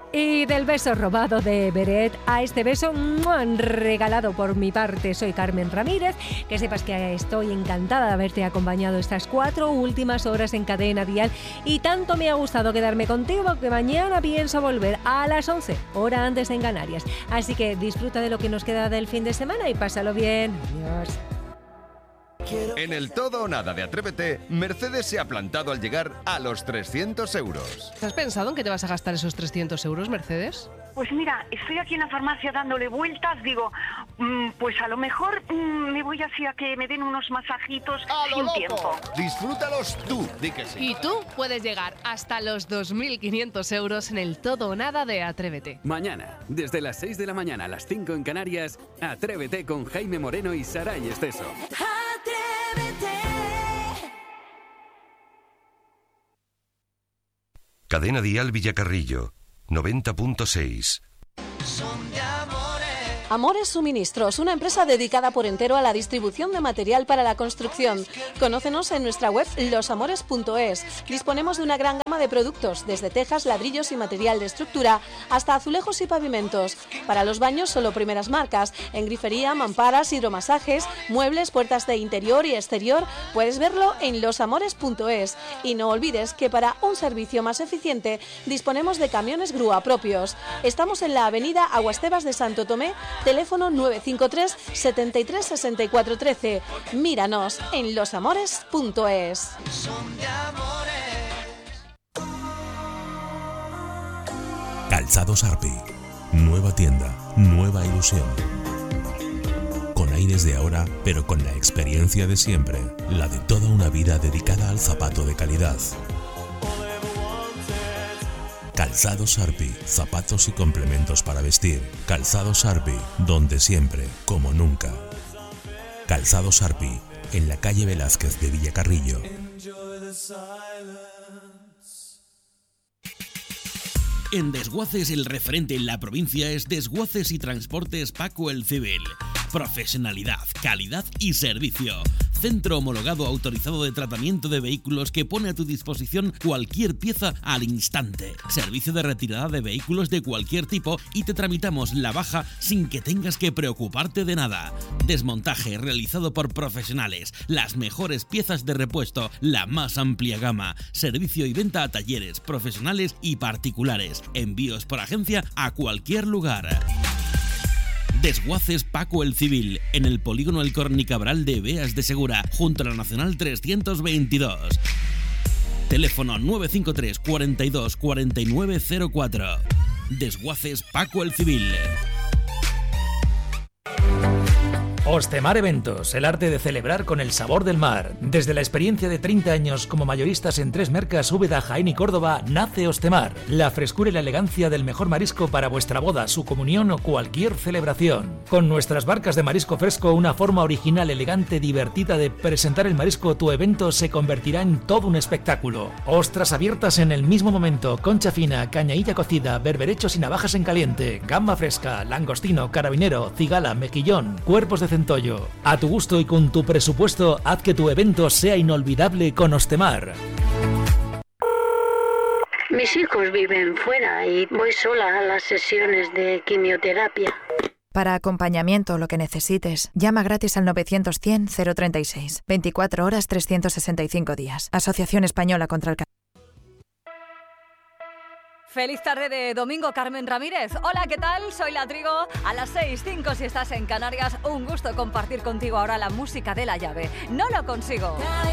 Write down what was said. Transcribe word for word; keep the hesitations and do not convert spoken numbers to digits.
Y del beso robado de Beret a este beso ¡mua!, regalado por mi parte, soy Carmen Ramírez. Que sepas que estoy encantada de haberte acompañado estas cuatro últimas horas en Cadena Dial y tanto me ha gustado quedarme contigo que mañana pienso volver a las once, hora antes en Canarias. Así que disfruta de lo que nos queda del fin de semana y pásalo bien. Adiós. En el todo o nada de Atrévete, Mercedes se ha plantado al llegar a los trescientos euros. ¿Has pensado en qué te vas a gastar esos trescientos euros, Mercedes? Pues mira, estoy aquí en la farmacia dándole vueltas, digo, mmm, pues a lo mejor mmm, me voy así a que me den unos masajitos sin loco. tiempo. Disfrútalos tú, di que sí. Y tú puedes llegar hasta los dos mil quinientos euros en el todo o nada de Atrévete. Mañana, desde las seis de la mañana a las cinco en Canarias, Atrévete con Jaime Moreno y Saray Esteso. Atrévete. Cadena Dial Villacarrillo, noventa punto seis. Amores Suministros, una empresa dedicada por entero a la distribución de material para la construcción. Conócenos en nuestra web los amores punto es. Disponemos de una gran gama de productos, desde tejas, ladrillos y material de estructura, hasta azulejos y pavimentos. Para los baños solo primeras marcas, en grifería, mamparas, hidromasajes, muebles, puertas de interior y exterior. Puedes verlo en los amores punto es. Y no olvides que para un servicio más eficiente disponemos de camiones grúa propios. Estamos en la avenida Aguastebas de Santo Tomé, teléfono nueve cinco tres, setenta y tres, sesenta y cuatro trece. Míranos en los amores punto es. Calzados Arpi. Nueva tienda, nueva ilusión. Con aires de ahora, pero con la experiencia de siempre. La de toda una vida dedicada al zapato de calidad. Calzados Arpi, zapatos y complementos para vestir. Calzados Arpi, donde siempre, como nunca. Calzados Arpi, en la calle Velázquez de Villacarrillo. En Desguaces el referente en la provincia es Desguaces y Transportes Paco el Civil. Profesionalidad, calidad y servicio. Centro homologado autorizado de tratamiento de vehículos que pone a tu disposición cualquier pieza al instante. Servicio de retirada de vehículos de cualquier tipo y te tramitamos la baja sin que tengas que preocuparte de nada. Desmontaje realizado por profesionales. Las mejores piezas de repuesto, la más amplia gama. Servicio y venta a talleres, profesionales y particulares. Envíos por agencia a cualquier lugar. Desguaces Paco el Civil, en el polígono El Cornicabral de Beas de Segura, junto a la Nacional trescientos veintidós. Teléfono nueve cinco tres, cuarenta y dos, cuarenta y nueve cero cuatro. Desguaces Paco el Civil. Ostemar Eventos, el arte de celebrar con el sabor del mar. Desde la experiencia de treinta años como mayoristas en tres mercas, Úbeda, Jaén y Córdoba, nace Ostemar. La frescura y la elegancia del mejor marisco para vuestra boda, su comunión o cualquier celebración. Con nuestras barcas de marisco fresco, una forma original, elegante, divertida de presentar el marisco, tu evento se convertirá en todo un espectáculo. Ostras abiertas en el mismo momento, concha fina, cañailla cocida, berberechos y navajas en caliente, gamba fresca, langostino, carabinero, cigala, mejillón, cuerpos de centollo. A tu gusto y con tu presupuesto, haz que tu evento sea inolvidable con Ostemar. Mis hijos viven fuera y voy sola a las sesiones de quimioterapia. Para acompañamiento o lo que necesites, llama gratis al novecientos cien cero treinta y seis. veinticuatro horas, trescientos sesenta y cinco días. Asociación Española contra el Cáncer. Feliz tarde de domingo, Carmen Ramírez. Hola, ¿qué tal? Soy La Trigo. A las seis cinco si estás en Canarias, un gusto compartir contigo ahora la música de La Llave. No lo consigo.